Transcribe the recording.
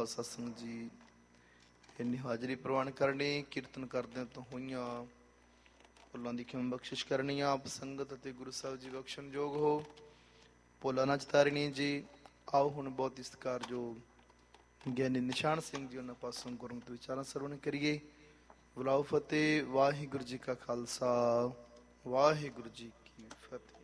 ਖਾਲਸਾ ਸੰਗਤ ਜੀ ਇੰਨੀ ਹਾਜ਼ਰੀ ਪ੍ਰਵਾਨ ਕਰਨੀ, ਕੀਰਤਨ ਕਰਦਿਆਂ ਤੋਂ ਹੋਈਆਂ ਭੁੱਲਾਂ ਦੀ ਖਿਮ ਬਖਸ਼ਿਸ਼ ਕਰਨੀ। ਆਪ ਸੰਗਤ ਅਤੇ ਗੁਰੂ ਸਾਹਿਬ ਜੀ ਬਖਸ਼ਣਯੋਗ ਹੋ, ਭੁੱਲਾਂ ਨਾ ਚਤਾਰਨੀ ਜੀ। ਆਓ ਹੁਣ ਬਹੁਤ ਹੀ ਸਤਿਕਾਰਯੋਗ ਗਿਆਨੀ ਨਿਸ਼ਾਨ ਸਿੰਘ ਜੀ ਉਹਨਾਂ ਪਾਸੋਂ ਗੁਰਮਤਿ ਵਿਚਾਰਾਂ ਸਰਵਣ ਕਰੀਏ। ਬੁਲਾਓ ਫਤਿਹ। ਵਾਹਿਗੁਰੂ ਜੀ ਕਾ ਖਾਲਸਾ, ਵਾਹਿਗੁਰੂ ਜੀ ਕੀ ਫਤਿਹ।